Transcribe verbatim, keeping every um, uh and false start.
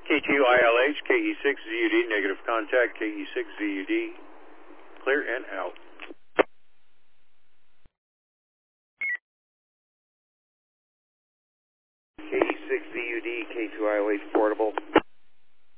K two I L H, K E six Z U D, negative contact, K E six Z U D, clear and out. K E six Z U D, K two I L H portable.